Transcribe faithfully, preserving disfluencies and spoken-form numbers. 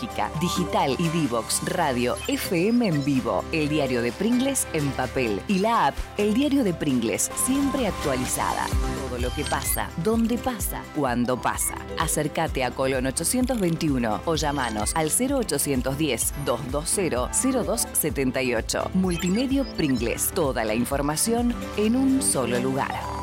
tecnológica, digital y Divox, radio, F M en vivo, el diario de Pringles en papel y la app El Diario de Pringles, siempre actualizada. Todo lo que pasa, dónde pasa, cuándo pasa. Acércate a Colón ochocientos veintiuno o llamanos al cero ochocientos diez, doscientos veinte, cero dos setenta y ocho. Multimedio Pringles, toda la información en un solo lugar.